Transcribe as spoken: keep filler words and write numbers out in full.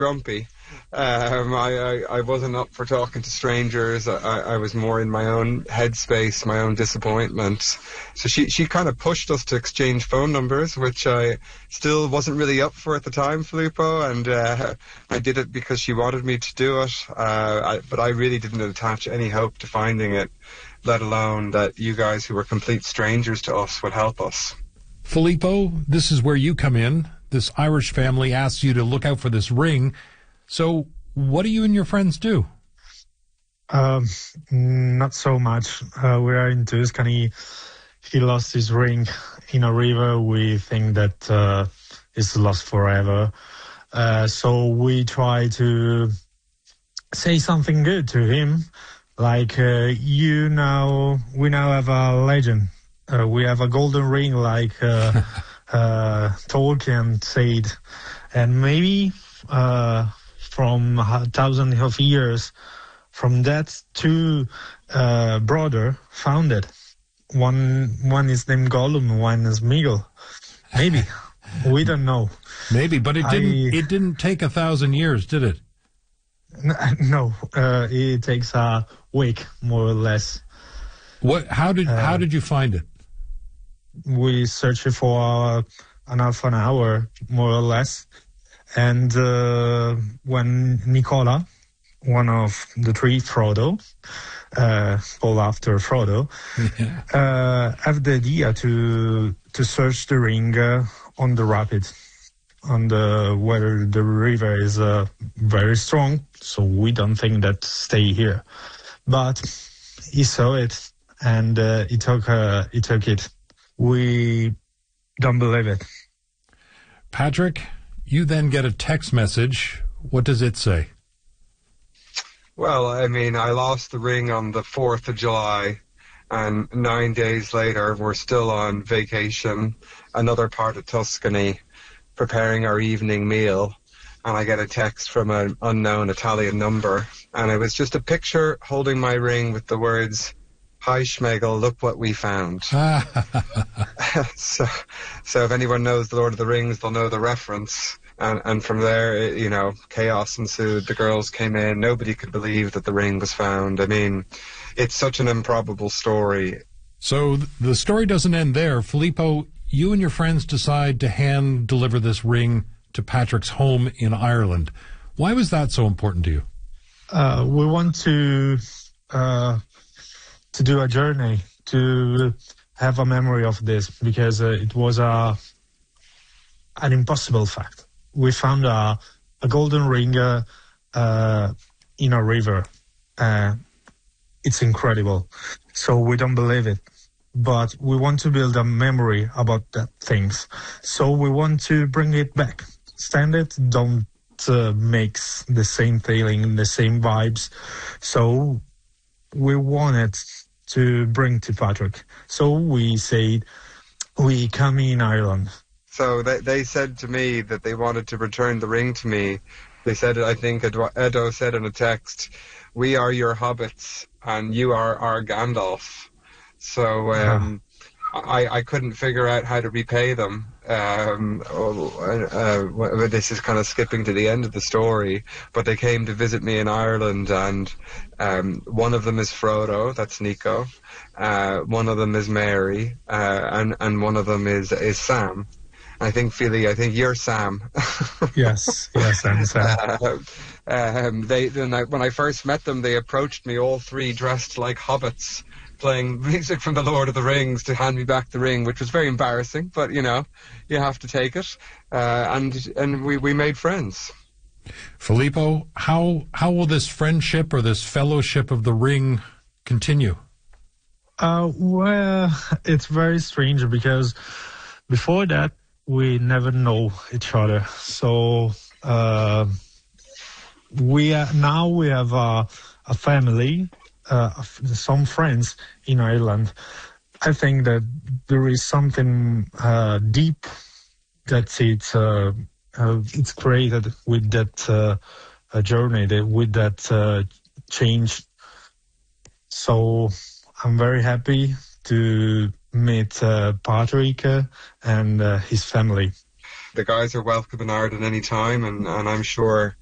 grumpy. Um, I, I, I wasn't up for talking to strangers. I, I was more in my own headspace, my own disappointment. So she, she kind of pushed us to exchange phone numbers, which I still wasn't really up for at the time, Filippo, and uh, I did it because she wanted me to do it. Uh, I, but I really didn't attach any hope to finding it, let alone that you guys who were complete strangers to us would help us. Filippo, this is where you come in. This Irish family asks you to look out for this ring. So what do you and your friends do? Um, not so much. Uh, we are in Tuscany. He lost his ring in a river. We think that uh, it's lost forever. Uh, so we try to say something good to him. Like, uh, you now, we now have a legend. Uh, we have a golden ring, like uh, uh, Tolkien said. And maybe uh, from a thousand of years, from that two uh, brother found it. One one is named Gollum, one is Smeagol. Maybe. We don't know. Maybe, but it didn't I, it didn't take a thousand years, did it? No, uh, it takes a week, more or less. What? How did uh, how did you find it? We searched for uh, an half an hour, more or less. And uh, when Nicola, one of the three, Frodo, uh, called after Frodo, yeah. uh, have the idea to to search the ring uh, on the rapids, on the where the river is uh, very strong. So we don't think that stay here, but he saw it and uh, he took uh, he took it. We don't believe it. Patrick, you then get a text message. What does it say? Well, I mean, I lost the ring on the fourth of July, and nine days later, we're still on vacation, another part of Tuscany, preparing our evening meal, and I get a text from an unknown Italian number, and it was just a picture holding my ring with the words, "Hi, Schmegel, look what we found." so, so if anyone knows The Lord of the Rings, they'll know the reference. And, and from there, it, you know, chaos ensued. The girls came in. Nobody could believe that the ring was found. I mean, it's such an improbable story. So th- the story doesn't end there. Filippo, you and your friends decide to hand deliver this ring to Patrick's home in Ireland. Why was that so important to you? Uh, we want to uh, to do a journey, to have a memory of this, because uh, it was a an impossible fact. We found a, a golden ring uh, uh, in a river. Uh, it's incredible. So we don't believe it. But we want to build a memory about that things. So we want to bring it back. Stand it, don't uh, mix the same feeling, the same vibes. So we wanted to bring to Patrick. So we said, we come in Ireland. So they, they said to me that they wanted to return the ring to me. They said, I think Edo said in a text, "We are your hobbits and you are our Gandalf." So um, uh-huh. I, I couldn't figure out how to repay them. Um, uh, uh, this is kind of skipping to the end of the story, but they came to visit me in Ireland, and um, one of them is Frodo, that's Nico. Uh, one of them is Mary, uh, and, and one of them is, is Sam. I think, Philly, I think you're Sam. yes, yes, I'm Sam. Uh, um, they, when I, when I first met them, they approached me, all three dressed like hobbits, playing music from The Lord of the Rings to hand me back the ring, which was very embarrassing, but, you know, you have to take it. Uh, and and we, we made friends. Filippo, how how will this friendship or this fellowship of the ring continue? Uh, well, it's very strange because before that, we never know each other. So uh, we are, now we have a, a family, uh, some friends in Ireland. I think that there is something uh, deep that it's uh, uh, it's created with that uh, journey, that, with that uh, change. So I'm very happy to meet uh, Patrick uh, and uh, his family. The guys are welcome in Ireland any time, and, and I'm sure